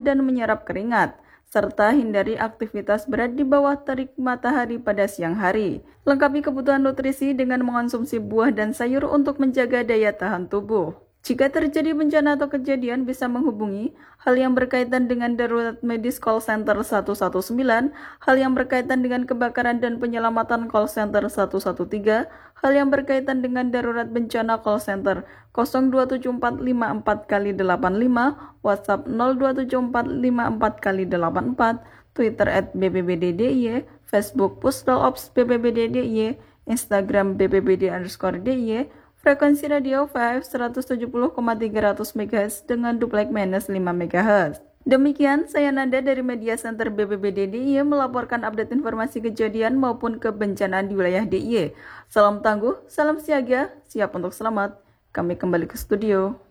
dan menyerap keringat, serta hindari aktivitas berat di bawah terik matahari pada siang hari. Lengkapi kebutuhan nutrisi dengan mengonsumsi buah dan sayur untuk menjaga daya tahan tubuh. Jika terjadi bencana atau kejadian, bisa menghubungi hal yang berkaitan dengan darurat medis call center 119, hal yang berkaitan dengan kebakaran dan penyelamatan call center 113, hal yang berkaitan dengan darurat bencana call center 027454x85, WhatsApp 027454x84, Twitter @bbbddiy, Facebook Pusdal Ops BPBD-DIY, Instagram BPBD_DIY, frekuensi radio 170,300 MHz dengan duplex minus 5 MHz. Demikian, saya Nanda dari Media Center BPBD DIY melaporkan update informasi kejadian maupun kebencanaan di wilayah DIY. Salam tangguh, salam siaga, siap untuk selamat. Kami kembali ke studio.